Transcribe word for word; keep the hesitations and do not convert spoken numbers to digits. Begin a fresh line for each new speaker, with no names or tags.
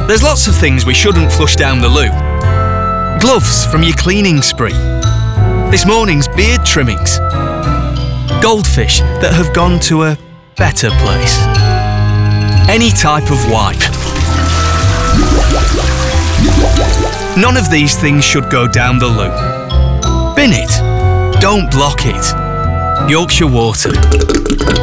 There's lots of things we shouldn't flush down the loo. Gloves from your cleaning spree. This morning's beard trimmings. Goldfish that have gone to a better place. Any type of wipe. None of these things should go down the loo. Bin it. Don't block it. Yorkshire Water.